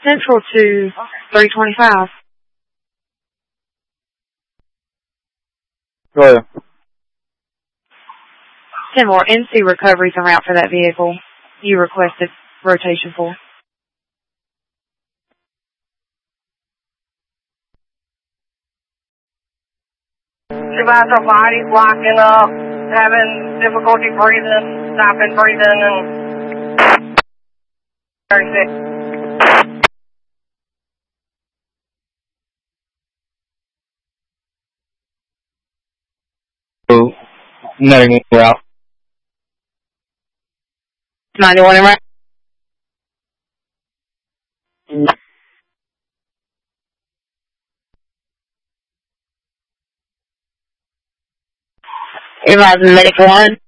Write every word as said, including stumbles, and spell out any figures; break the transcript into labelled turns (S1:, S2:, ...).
S1: Central to three twenty-five.
S2: Go ahead.
S1: ten more N C recoveries en route for that vehicle you requested rotation for.
S3: Supervisor body's locking up, having difficulty breathing, stopping breathing, and thirty-six.
S2: So, netting route.
S1: ninety-one en route. Advising medic one.